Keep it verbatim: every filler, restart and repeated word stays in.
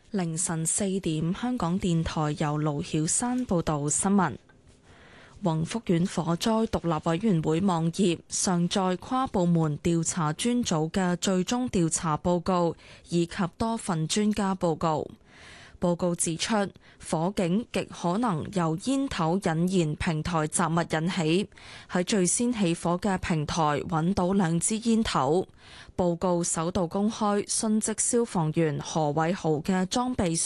凌晨四點，香港電台由盧曉山報道新聞。宏福苑火災獨立委員會網頁上載跨部門調查專組嘅最終調查報告，以及多份專家報告。報告指出，火警極可能由煙頭引燃平台雜物引起。喺最先起火嘅平台揾到兩支煙頭。報告首度公開殉職消防員何偉豪嘅裝備